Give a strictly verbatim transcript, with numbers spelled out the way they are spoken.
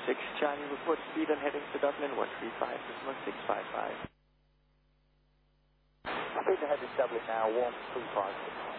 six, Charlie, report speed and heading to Dublin, one three five, decimal six five five. Speed ahead is Dublin now, one three five.